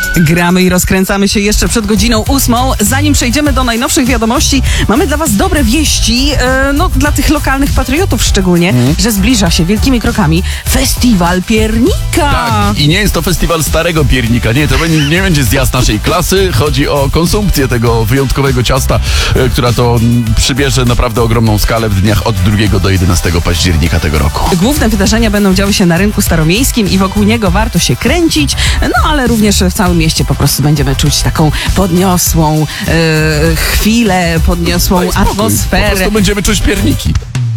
Gramy i rozkręcamy się jeszcze przed godziną 8. Zanim przejdziemy do najnowszych wiadomości, mamy dla was dobre wieści, dla tych lokalnych patriotów szczególnie, że zbliża się wielkimi krokami Festiwal Piernika. Tak, i nie jest to festiwal starego piernika, nie, to nie będzie zjazd naszej klasy, chodzi o konsumpcję tego wyjątkowego ciasta, która to przybierze naprawdę ogromną skalę w dniach od 2 do 11 października tego roku. Główne wydarzenia będą działy się na rynku staromiejskim i wokół niego warto się kręcić, ale również w całym mieście po prostu będziemy czuć taką podniosłą chwilę, podniosłą atmosferę. Po prostu będziemy czuć pierniki.